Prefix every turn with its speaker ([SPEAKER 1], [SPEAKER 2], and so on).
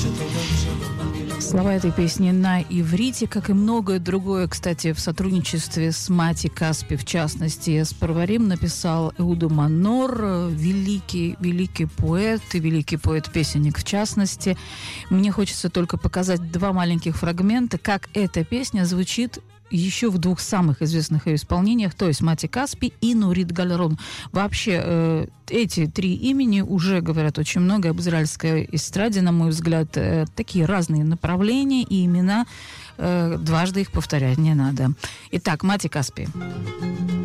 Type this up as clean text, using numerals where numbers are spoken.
[SPEAKER 1] Слова этой песни на иврите, как и многое другое, кстати, в сотрудничестве с Мати Каспи, в частности, с Парварим, написал Эуду Манор, великий поэт и великий поэт-песенник в частности. Мне хочется только показать два маленьких фрагмента, как эта песня звучит еще в двух самых известных ее исполнениях, то есть Мати Каспи и Нурит Галарон. Вообще, эти три имени уже говорят очень много об израильской эстраде, на мой взгляд, такие разные направления и имена, дважды их повторять не надо. Итак, Мати Каспи.